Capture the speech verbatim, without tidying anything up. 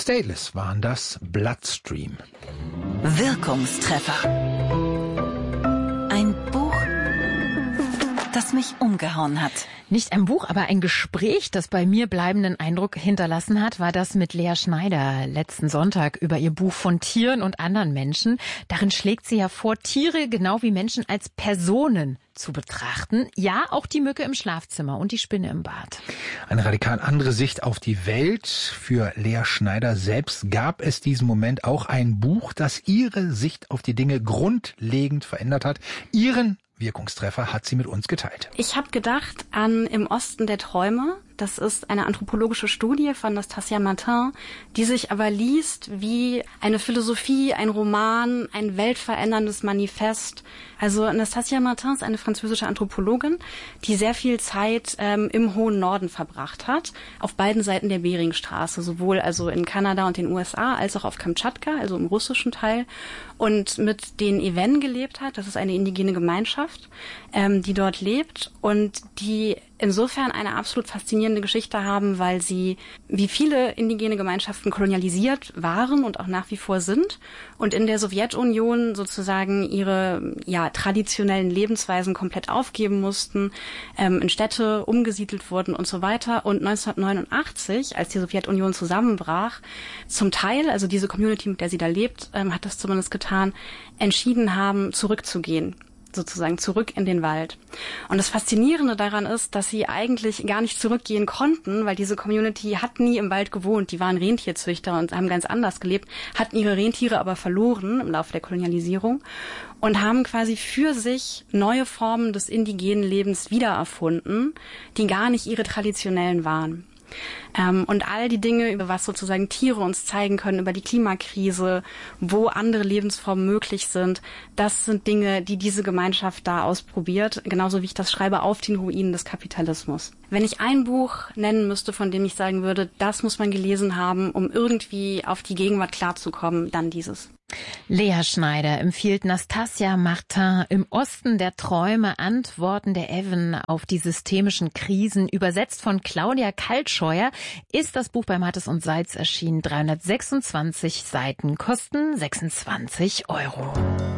Stateless waren das, Bloodstream. Wirkungstreffer. Ein Buch, das mich umgehauen hat. Nicht ein Buch, aber ein Gespräch, das bei mir bleibenden Eindruck hinterlassen hat, war das mit Lea Schneider letzten Sonntag über ihr Buch Von Tieren und anderen Menschen. Darin schlägt sie ja vor, Tiere genau wie Menschen als Personen zu betrachten. Ja, auch die Mücke im Schlafzimmer und die Spinne im Bad. Eine radikal andere Sicht auf die Welt. Für Lea Schneider selbst gab es diesen Moment auch ein Buch, das ihre Sicht auf die Dinge grundlegend verändert hat. Ihren Wirkungstreffer hat sie mit uns geteilt. Ich habe gedacht an Im Osten der Träume. Das ist eine anthropologische Studie von Nastasia Martin, die sich aber liest wie eine Philosophie, ein Roman, ein weltveränderndes Manifest. Also Nastasia Martin ist eine französische Anthropologin, die sehr viel Zeit ähm, im hohen Norden verbracht hat, auf beiden Seiten der Beringstraße, sowohl also in Kanada und den U S A als auch auf Kamtschatka, also im russischen Teil, und mit den Ewen gelebt hat. Das ist eine indigene Gemeinschaft, ähm, die dort lebt und die insofern eine absolut faszinierende Geschichte haben, weil sie, wie viele indigene Gemeinschaften, kolonialisiert waren und auch nach wie vor sind und in der Sowjetunion sozusagen ihre ja traditionellen Lebensweisen komplett aufgeben mussten, ähm, in Städte umgesiedelt wurden und so weiter. Und neunzehnhundertneunundachtzig, als die Sowjetunion zusammenbrach, zum Teil, also diese Community, mit der sie da lebt, ähm, hat das zumindest getan, entschieden haben, zurückzugehen. Sozusagen zurück in den Wald. Und das Faszinierende daran ist, dass sie eigentlich gar nicht zurückgehen konnten, weil diese Community hat nie im Wald gewohnt. Die waren Rentierzüchter und haben ganz anders gelebt, hatten ihre Rentiere aber verloren im Laufe der Kolonialisierung und haben quasi für sich neue Formen des indigenen Lebens wiedererfunden, die gar nicht ihre traditionellen waren. Ähm, und all die Dinge, über was sozusagen Tiere uns zeigen können, über die Klimakrise, wo andere Lebensformen möglich sind, das sind Dinge, die diese Gemeinschaft da ausprobiert, genauso wie ich das schreibe, auf den Ruinen des Kapitalismus. Wenn ich ein Buch nennen müsste, von dem ich sagen würde, das muss man gelesen haben, um irgendwie auf die Gegenwart klarzukommen, dann dieses. Lea Schneider empfiehlt Nastasia Martin Im Osten der Träume, Antworten der Ewen auf die systemischen Krisen. Übersetzt von Claudia Kaltscheuer ist das Buch bei Mattes und Seitz erschienen. dreihundertsechsundzwanzig Seiten, kosten sechsundzwanzig Euro.